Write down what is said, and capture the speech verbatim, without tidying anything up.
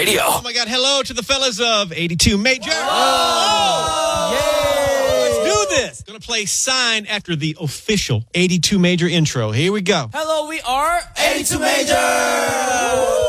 Radio. Oh, my God. Hello to the fellas of eighty-two Major. Oh, Let's do this. Going to play Sign after the official eighty-two Major intro. Here we go. Hello, we are eighty-two Major.